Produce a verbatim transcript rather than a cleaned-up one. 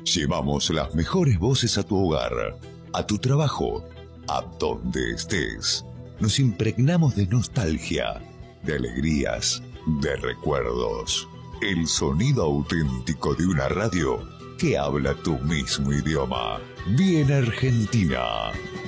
Llevamos las mejores voces a tu hogar, a tu trabajo, a donde estés. Nos impregnamos de nostalgia, de alegrías, de recuerdos. El sonido auténtico de una radio que habla tu mismo idioma. Bien Argentina.